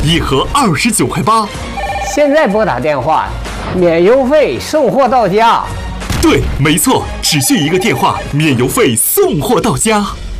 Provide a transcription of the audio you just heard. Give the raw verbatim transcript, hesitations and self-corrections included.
一盒二十九块八。 现在拨打电话，免邮费，送货到家。 对，没错，只需一个电话，免邮费，送货到家。